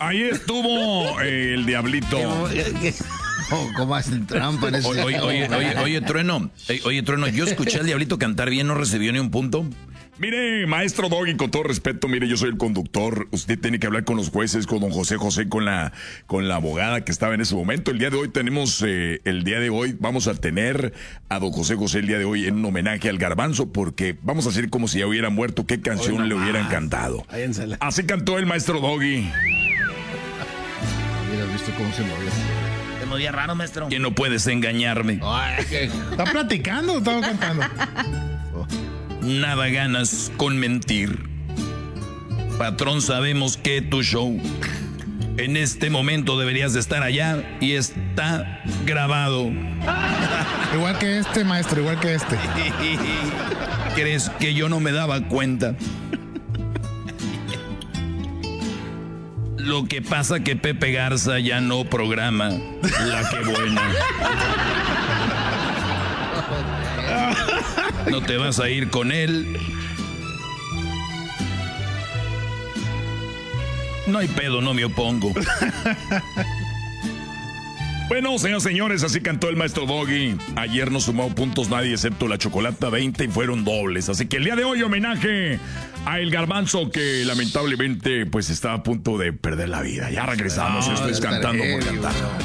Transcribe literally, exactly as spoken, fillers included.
ahí estuvo eh, el Diablito. ¿Cómo hacen trampa en ese Oye, oye, oye, oye, oye, Trueno, oye, Trueno, yo escuché al Diablito cantar bien, no recibió ni un punto. Mire, maestro Doggy, con todo respeto, mire, yo soy el conductor. Usted tiene que hablar con los jueces, con don José José, con la, con la abogada que estaba en ese momento. El día de hoy tenemos, eh, el día de hoy vamos a tener a don José José el día de hoy en un homenaje al Garbanzo, porque vamos a hacer como si ya hubiera muerto, qué canción Oye, le hubieran cantado. Así cantó el maestro Doggy. Hubieras visto cómo se movió. Se movía raro, maestro. Que no puedes engañarme. Ay, ¿qué? ¿Está platicando o estaba cantando? Nada ganas con mentir. Patrón, sabemos que tu show en este momento deberías de estar allá y está grabado. Igual que este, maestro, igual que este. ¿Crees que yo no me daba cuenta? Lo que pasa que Pepe Garza ya no programa La Que Buena. No te vas a ir con él. No hay pedo, no me opongo. Bueno, señores, señores, así cantó el maestro Doggy. Ayer no sumó puntos nadie excepto la Chocolata veinte y fueron dobles. Así que el día de hoy homenaje a el Garbanzo, que lamentablemente pues está a punto de perder la vida. Ya regresamos, No, estoy cantando por cantar.